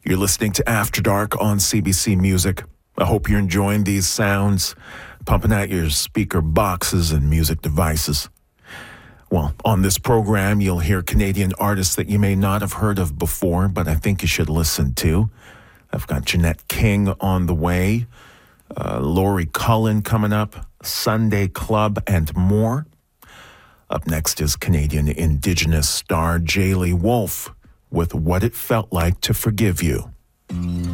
You're listening to After Dark on CBC Music. I hope you're enjoying these sounds, pumping out your speaker boxes and music devices. Well, on this program, you'll hear Canadian artists that you may not have heard of before, but I think you should listen to. I've got Jeanette King on the way, Laurie Cullen coming up, Sunday Club, and more. Up next is Canadian Indigenous star Jaylee Wolf with What It Felt Like to Forgive You.